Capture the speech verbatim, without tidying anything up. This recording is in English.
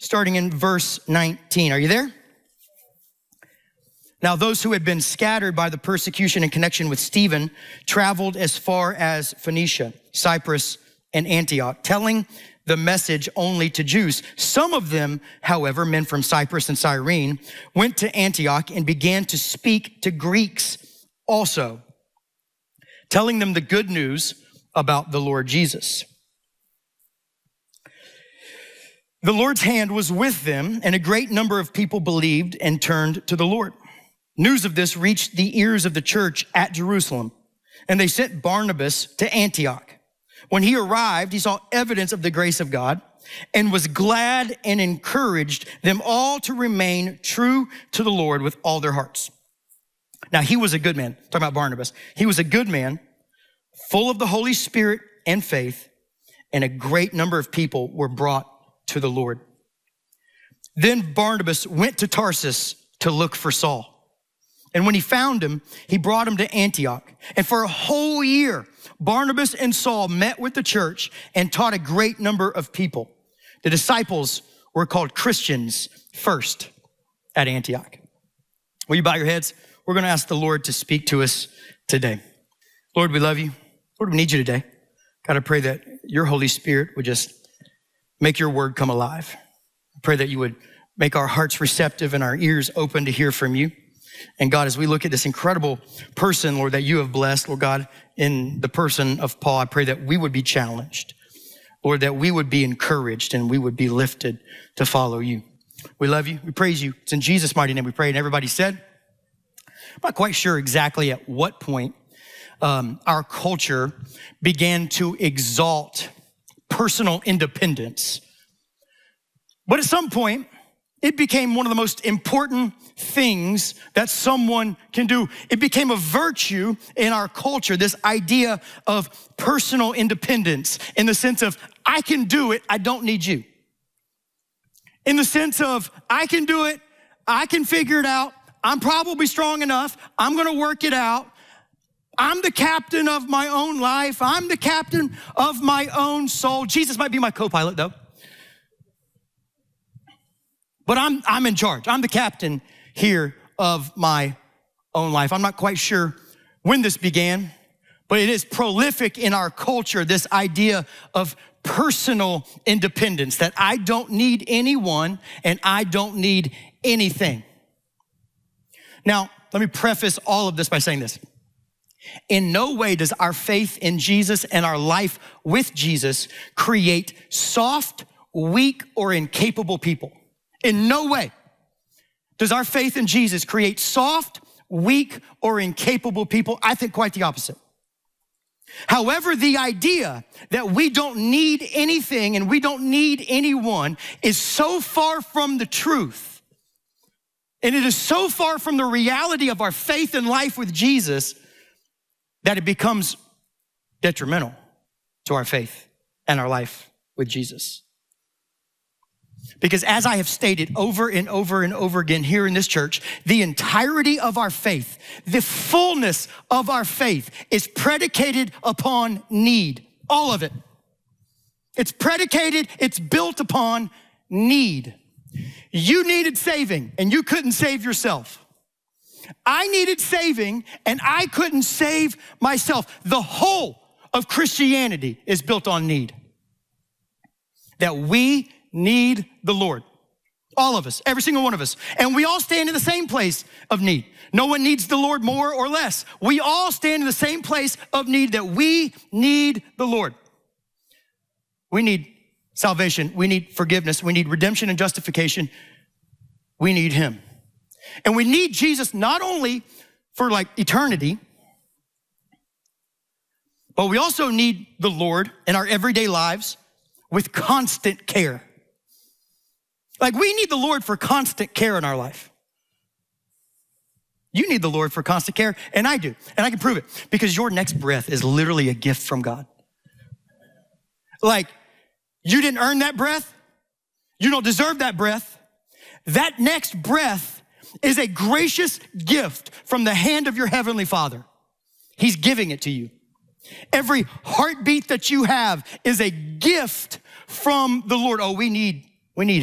starting in verse nineteen. Are you there? Now, those who had been scattered by the persecution in connection with Stephen traveled as far as Phoenicia, Cyprus, and Antioch, telling the message only to Jews. Some of them, however, men from Cyprus and Cyrene, went to Antioch and began to speak to Greeks also, telling them the good news about the Lord Jesus. The Lord's hand was with them, and a great number of people believed and turned to the Lord. News of this reached the ears of the church at Jerusalem, and they sent Barnabas to Antioch. When he arrived, he saw evidence of the grace of God and was glad and encouraged them all to remain true to the Lord with all their hearts. Now, he was a good man. Talking about Barnabas. He was a good man, full of the Holy Spirit and faith, and a great number of people were brought to the Lord. Then Barnabas went to Tarsus to look for Saul. And when he found him, he brought him to Antioch. And for a whole year, Barnabas and Saul met with the church and taught a great number of people. The disciples were called Christians first at Antioch. Will you bow your heads? We're going to ask the Lord to speak to us today. Lord, we love you. Lord, we need you today. God, I pray that your Holy Spirit would just make your word come alive. I pray that you would make our hearts receptive and our ears open to hear from you. And God, as we look at this incredible person, Lord, that you have blessed, Lord God, in the person of Paul, I pray that we would be challenged, Lord, that we would be encouraged and we would be lifted to follow you. We love you. We praise you. It's in Jesus' mighty name we pray. And everybody said, I'm not quite sure exactly at what point um, our culture began to exalt personal independence. But at some point, it became one of the most important things that someone can do. It became a virtue in our culture, this idea of personal independence in the sense of, I can do it, I don't need you. In the sense of, I can do it, I can figure it out, I'm probably strong enough, I'm gonna work it out. I'm the captain of my own life, I'm the captain of my own soul. Jesus might be my co-pilot though. But I'm, I'm in charge. I'm the captain here of my own life. I'm not quite sure when this began, but it is prolific in our culture, this idea of personal independence, that I don't need anyone and I don't need anything. Now, let me preface all of this by saying this. In no way does our faith in Jesus and our life with Jesus create soft, weak, or incapable people. In no way does our faith in Jesus create soft, weak, or incapable people. I think quite the opposite. However, the idea that we don't need anything and we don't need anyone is so far from the truth, and it is so far from the reality of our faith and life with Jesus that it becomes detrimental to our faith and our life with Jesus. Because as I have stated over and over and over again here in this church, the entirety of our faith, the fullness of our faith is predicated upon need. All of it. It's predicated, it's built upon need. You needed saving and you couldn't save yourself. I needed saving and I couldn't save myself. The whole of Christianity is built on need. That we need the Lord. All of us, every single one of us. And we all stand in the same place of need. No one needs the Lord more or less. We all stand in the same place of need, that we need the Lord. We need salvation. We need forgiveness. We need redemption and justification. We need him. And we need Jesus not only for like eternity, but we also need the Lord in our everyday lives with constant care. Like, we need the Lord for constant care in our life. You need the Lord for constant care, and I do. And I can prove it, because your next breath is literally a gift from God. Like, you didn't earn that breath. You don't deserve that breath. That next breath is a gracious gift from the hand of your heavenly Father. He's giving it to you. Every heartbeat that you have is a gift from the Lord. Oh, we need, we need